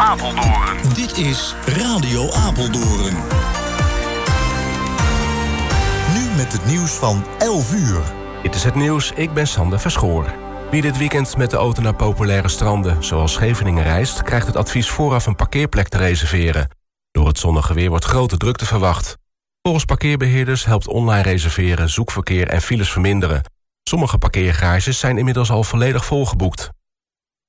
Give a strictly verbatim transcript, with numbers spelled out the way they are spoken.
Apeldoorn. Dit is Radio Apeldoorn. Nu met het nieuws van elf uur. Dit is het nieuws, ik ben Sander Verschoor. Wie dit weekend met de auto naar populaire stranden, zoals Scheveningen reist, krijgt het advies vooraf een parkeerplek te reserveren. Door het zonnige weer wordt grote drukte verwacht. Volgens parkeerbeheerders helpt online reserveren zoekverkeer en files verminderen. Sommige parkeergarages zijn inmiddels al volledig volgeboekt.